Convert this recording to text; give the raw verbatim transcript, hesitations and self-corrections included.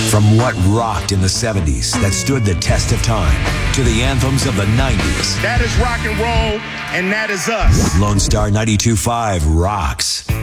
From what rocked in the seventies that stood the test of time to the anthems of the nineties. That is rock and roll, and that is us. Lone Star ninety-two point five rocks.